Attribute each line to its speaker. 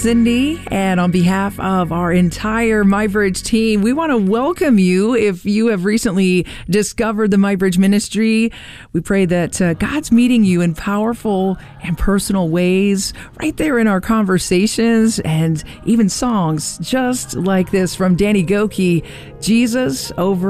Speaker 1: Cindy, and on behalf of our entire MyBridge team, we want to welcome you. If you have recently discovered the MyBridge ministry, we pray that God's meeting you in powerful and personal ways right there in our conversations and even songs just like this from Danny Gokey, Jesus Over